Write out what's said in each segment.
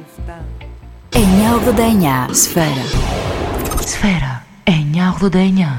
989 Σφαίρα. Σφαίρα 989.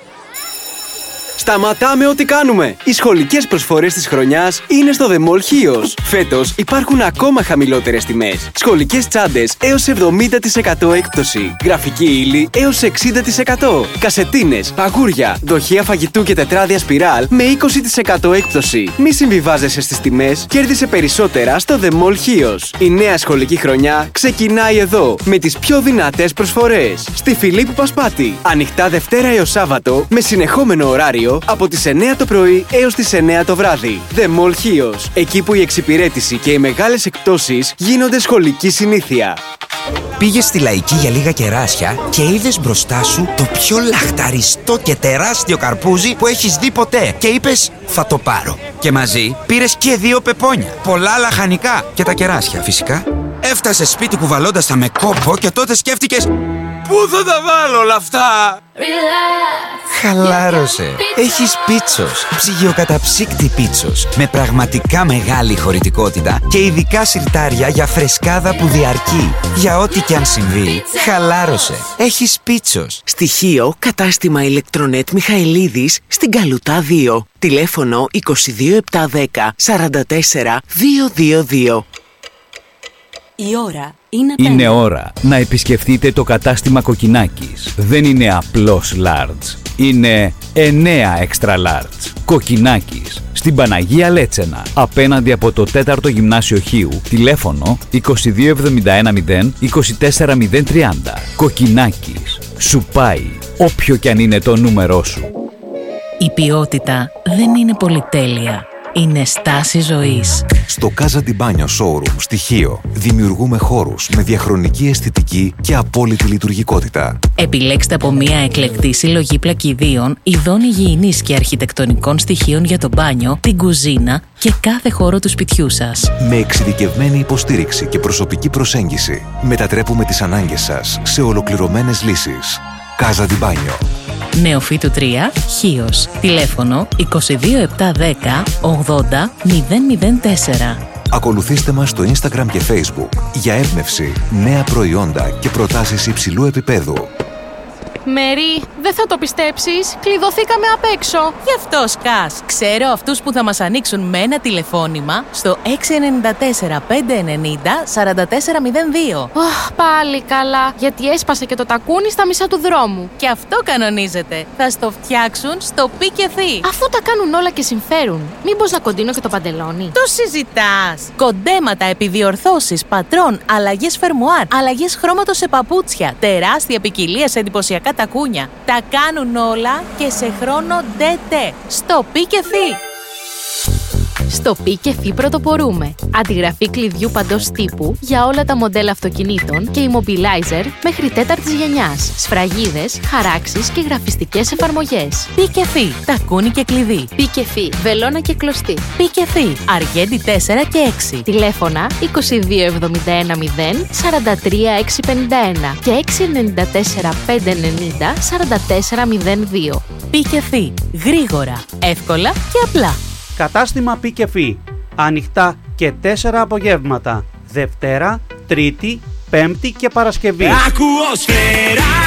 Σταματάμε ό,τι κάνουμε! Οι σχολικές προσφορές της χρονιάς είναι στο The Mall Chios. Φέτος υπάρχουν ακόμα χαμηλότερες τιμές. Σχολικές τσάντες έως 70% έκπτωση. Γραφική ύλη έως 60%. Κασετίνες, παγούρια, δοχεία φαγητού και τετράδια σπιράλ με 20% έκπτωση. Μη συμβιβάζεσαι στις τιμές, κέρδισε περισσότερα στο The Mall Chios. Η νέα σχολική χρονιά ξεκινάει εδώ με τις πιο δυνατές προσφορές. Στη Φιλίππου Πασπάτη. Ανοιχτά Δευτέρα έως Σάββατο με συνεχόμενο ωράριο από τις 9 το πρωί έως τις 9 το βράδυ. The Mall Chios. Εκεί που η εξυπηρέτηση και οι μεγάλες εκπτώσεις γίνονται σχολική συνήθεια. Πήγες στη Λαϊκή για λίγα κεράσια και είδες μπροστά σου το πιο λαχταριστό και τεράστιο καρπούζι που έχεις δει ποτέ. Και είπες, θα το πάρω. Και μαζί πήρες και 2 πεπόνια, πολλά λαχανικά και τα κεράσια φυσικά. Έφτασες σπίτι κουβαλώντας τα με κόπο και τότε σκέφτηκες, πού θα τα βάλω όλα αυτά? Χαλάρωσε. Έχεις Πίτσος. Ψυγειοκαταψύκτη Πίτσος. Με πραγματικά μεγάλη χωρητικότητα και ειδικά σιρτάρια για φρεσκάδα που διαρκεί. Για ό,τι και αν συμβεί, χαλάρωσε. Έχεις Πίτσος. Στοιχείο κατάστημα Ηλεκτρονέτ Μιχαηλίδης στην Καλουτά 2. Τηλέφωνο 22710 44 222. Η ώρα είναι 5. Είναι ώρα να επισκεφτείτε το κατάστημα Κοκκινάκης. Δεν είναι απλώς large. Είναι 9 extra large. Κοκκινάκης. Στην Παναγία Λέτσενα. Απέναντι από το 4ο Γυμνάσιο Χίου. Τηλέφωνο 22710 24030. Κοκκινάκης. Σου πάει όποιο κι αν είναι το νούμερό σου. Η ποιότητα δεν είναι πολυτέλεια. Είναι στάση ζωής. Στο Casa di Bagno Showroom στοιχείο δημιουργούμε χώρους με διαχρονική αισθητική και απόλυτη λειτουργικότητα. Επιλέξτε από μια εκλεκτή συλλογή πλακιδίων, ειδών υγιεινής και αρχιτεκτονικών στοιχείων για το μπάνιο, την κουζίνα και κάθε χώρο του σπιτιού σας. Με εξειδικευμένη υποστήριξη και προσωπική προσέγγιση, μετατρέπουμε τις ανάγκες σας σε ολοκληρωμένες λύσεις. Casa di Bagno. Νεοφύτου 3, Χίος. Τηλέφωνο 22710 80 004. Ακολουθήστε μας στο Instagram και Facebook για έμπνευση, νέα προϊόντα και προτάσεις υψηλού επίπεδου. Μέρι, δεν θα το πιστέψεις, κλειδωθήκαμε απ' έξω. Γι' αυτό σκάς. Ξέρω αυτούς που θα μας ανοίξουν με ένα τηλεφώνημα στο 694 590 4402. Πάλι καλά, γιατί έσπασε και το τακούνι στα μισά του δρόμου. Και αυτό κανονίζεται. Θα στο φτιάξουν στο Πικεφί. Αφού τα κάνουν όλα και συμφέρουν, μήπως να κοντίνω και το παντελόνι? Το συζητάς. Κοντέματα, επιδιορθώσεις, πατρών, αλλαγές φερμουάρ, αλλαγές χρώματος σε παπούτσια, τεράστια ποικιλία σε εντυπωσιακά τακούνια. Τα κάνουν όλα και σε χρόνο ντετέ. Στο Πικεφί. Στο Πικεφί πρωτοπορούμε. Αντιγραφή κλειδιού παντός τύπου για όλα τα μοντέλα αυτοκινήτων και immobilizer μέχρι 4ης γενιάς. Σφραγίδες, χαράξεις και γραφιστικές εφαρμογές. Πικεφί. Τακούνι και κλειδί. Πικεφί. Βελόνα και κλωστή. Πικεφί. Αργέντη 4 και 6. Τηλέφωνα 22710 43 651 και 694 590 4402. Πικεφί. Γρήγορα, εύκολα και απλά. Κατάστημα Πικεφί. Ανοιχτά και 4 απογεύματα. Δευτέρα, Τρίτη, Πέμπτη και Παρασκευή. Ακούω Σφαίρα.